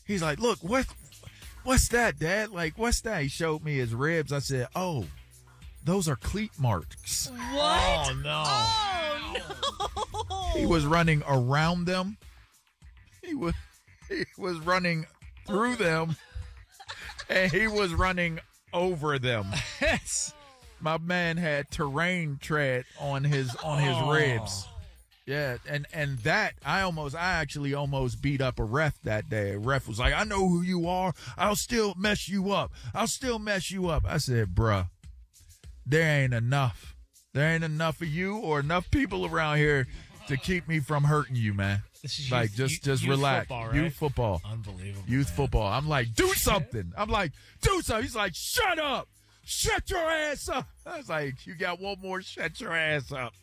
He's like, look, what's that, Dad? Like, what's that? He showed me his ribs. I said, oh, those are cleat marks. What? Oh, no. Oh, no. He was running around them. He was running through them, and he was running over them. Yes. My man had terrain tread on his ribs. Yeah, and that I actually almost beat up a ref that day. A ref was like, I know who you are. I'll still mess you up. I said, bruh, there ain't enough. There ain't enough of you or enough people around here to keep me from hurting you, man. This is like, just relax. Football, right? Youth football. Unbelievable. Youth man. football. I'm like, do something. Do something. He's like, shut up. Shut your ass up. I was like, you got one more, shut your ass up.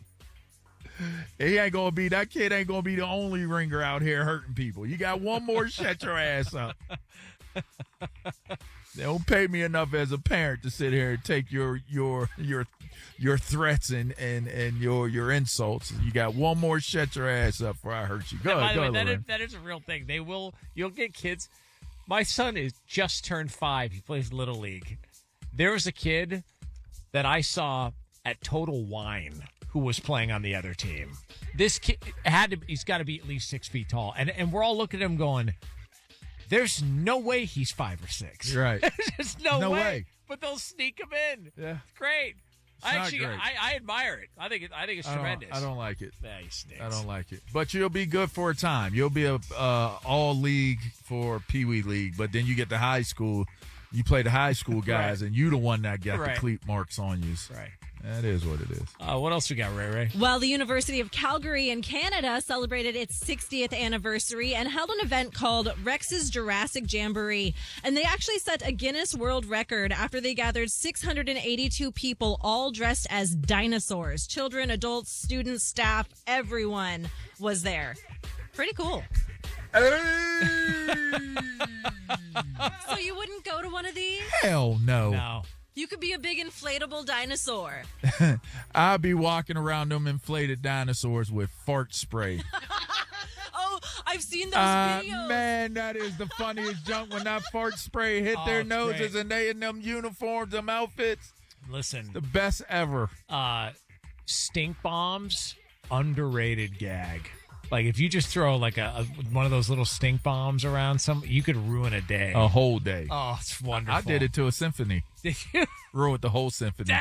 That kid ain't going to be the only ringer out here hurting people. You got one more, shut your ass up. They don't pay me enough as a parent to sit here and take your threats and your insults. You got one more, shut your ass up before I hurt you. Go ahead, that is a real thing. You'll get kids. My son is just turned 5. He plays Little League. There was a kid that I saw at Total Wine who was playing on the other team. This kid he's got to be at least 6 feet tall. And we're all looking at him going, there's no way he's 5 or 6. Right. There's no way. But they'll sneak him in. Yeah. It's great. Great. I admire it. I think it's tremendous. I don't like it. Nah, he stinks. I don't like it. But you'll be good for a time. You'll be a all league for Pee Wee League, but then you get to high school. You play the high school guys, Right. and you the one that got Right. the cleat marks on you. Right. That is what it is. What else we got, Ray? Well, the University of Calgary in Canada celebrated its 60th anniversary and held an event called Rex's Jurassic Jamboree. And they actually set a Guinness World Record after they gathered 682 people all dressed as dinosaurs. Children, adults, students, staff, everyone was there. Pretty cool. So you wouldn't go to one of these? Hell no. No. You could be a big inflatable dinosaur. I'll be walking around them inflated dinosaurs with fart spray. Oh, I've seen those videos. Man, that is the funniest junk when that fart spray hit their it's noses great. and they in them uniforms, them outfits. Listen, The best ever. stink bombs, underrated gag. Like if you just throw like one of those little stink bombs around you could ruin a day. A whole day. Oh, it's wonderful. I did it to a symphony. Did you? Ruined the whole symphony.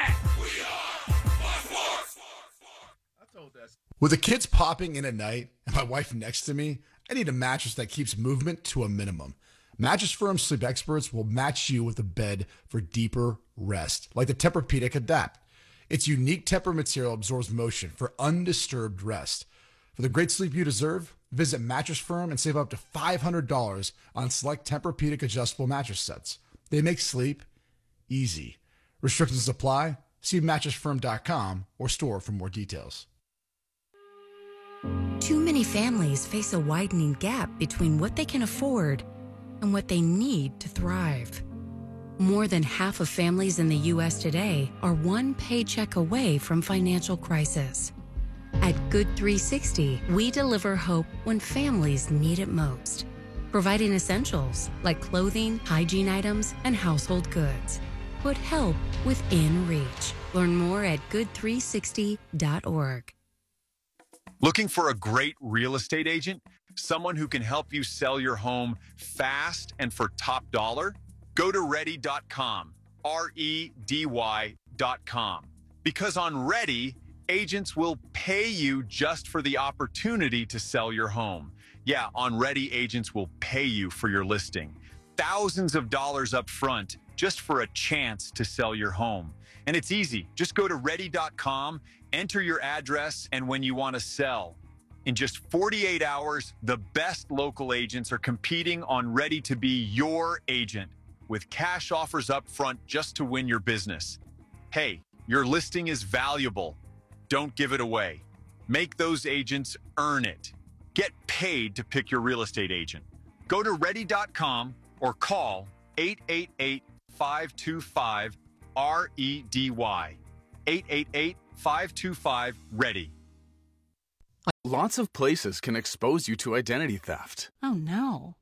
With the kids popping in at night and my wife next to me, I need a mattress that keeps movement to a minimum. Mattress Firm sleep experts will match you with a bed for deeper rest, like the Tempur-Pedic Adapt. Its unique Tempur material absorbs motion for undisturbed rest. For the great sleep you deserve, visit Mattress Firm and save up to $500 on select Tempur-Pedic adjustable mattress sets. They make sleep easy. Restrictions apply. See mattressfirm.com or store for more details. Too many families face a widening gap between what they can afford and what they need to thrive. More than half of families in the U.S. today are one paycheck away from financial crisis. At Good 360, we deliver hope when families need it most, providing essentials like clothing, hygiene items, and household goods. Put help within reach. Learn more at good360.org. Looking for a great real estate agent? Someone who can help you sell your home fast and for top dollar? Go to ready.com, REDY.com. Because on Ready, agents will pay you just for the opportunity to sell your home. Yeah, on Ready, agents will pay you for your listing. Thousands of dollars up front just for a chance to sell your home. And it's easy. Just go to ready.com, enter your address, and when you want to sell. In just 48 hours, the best local agents are competing on Ready to be your agent with cash offers up front just to win your business. Hey, your listing is valuable. Don't give it away. Make those agents earn it. Get paid to pick your real estate agent. Go to ready.com or call 888-525-REDY. 888-525-READY. Lots of places can expose you to identity theft. Oh, no.